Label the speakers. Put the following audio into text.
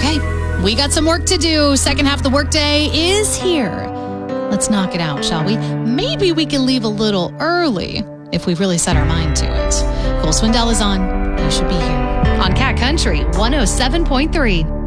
Speaker 1: Okay, we got some work to do. Second half of the workday is here. Let's knock it out, shall we? Maybe we can leave a little early if we really set our mind to it. Cole Swindell is on. You should be here on Cat Country 107.3.